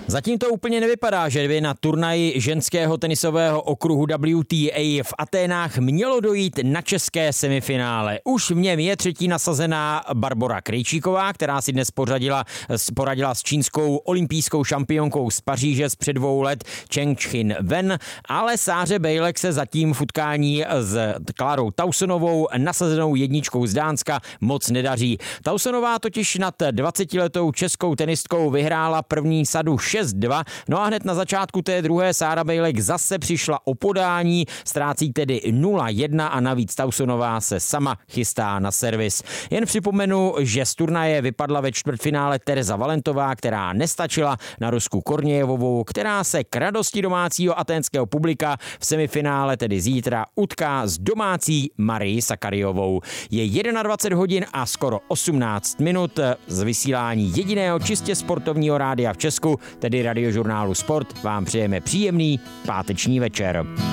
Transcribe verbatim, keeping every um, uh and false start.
Zatím to úplně nevypadá, že by na turnaji ženského tenisového okruhu W T A v Aténách mělo dojít na české semifinále. Už v něm je třetí nasazená Barbora Krejčíková, která si dnes poradila, poradila s čínskou olympijskou šampionkou z Paříže z před dvou let Cheng Chin Wen, ale Sáře Bejlek se zatím v utkání s Klárou Tausonovou, nasazenou jedničkou z Dánska, moc nedaří. Tausonová totiž nad dvacetiletou českou tenistkou vyhrála první sadu šest dva, no a hned na začátku té druhé Sára Bejlek zase přišla o podání, ztrácí tedy nula jedna a navíc Tausonová se sama chystá na servis. Jen připomenu, že z turnaje vypadla ve čtvrtfinále Tereza Valentová, která nestačila na Rusku Kornějevovou, která se k radosti domácího aténského publika v semifinále, tedy zítra, utká s domácí Marii Sakariovou. Je dvacet jedna hodin a skoro osmnáct minut z vysílání jediného čistě sportovního rádia v Česku, tedy Radiožurnálu Sport, vám přejeme příjemný páteční večer.